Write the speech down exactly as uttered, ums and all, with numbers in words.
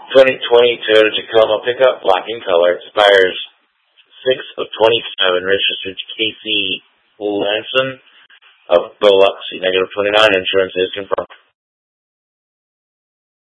twenty twenty Toyota Tacoma pickup, black in color, expires six of twenty-seven, registered to Casey Lanson of Biloxi. Negative twenty-nine, insurance is confirmed.